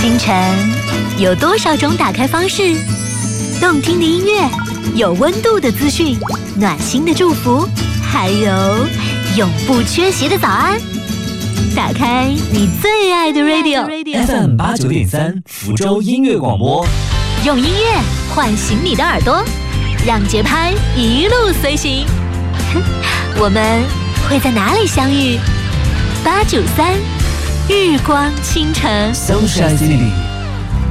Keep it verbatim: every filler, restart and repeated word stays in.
清晨有多少种打开方式？动听的音乐，有温度的资讯，暖心的祝福，还有永不缺席的早安。打开你最爱的 radio，F M 八九点三，福州音乐广播， 用音乐唤醒你的耳朵，让节拍一路随行。我们会在哪里相遇？八九三，日光倾城 Sunshine City。